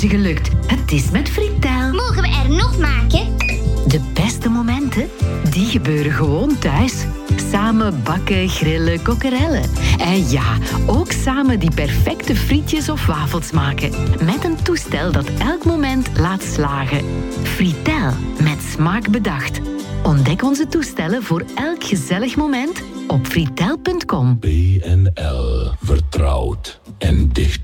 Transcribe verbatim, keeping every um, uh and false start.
stage gelukt. Het is met Fritel. Mogen we er nog maken? De beste momenten, die gebeuren gewoon thuis. Samen bakken, grillen, kokkerellen. En ja, ook samen die perfecte frietjes of wafels maken. Met een toestel dat elk moment laat slagen. Fritel, met smaak bedacht. Ontdek onze toestellen voor elk gezellig moment op fritel punt com. B N L. Vertrouwd en dichtbij.